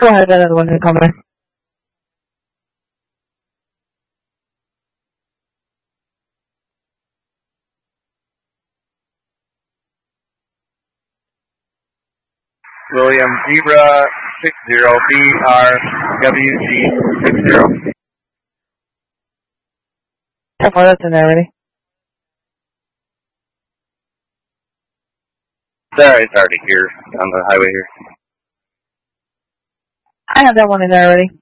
Go ahead, another one incoming. William Zebra 60 BRWG 60. How far that's in there already? Sorry, it's already here on the highway here. I have that one in there already.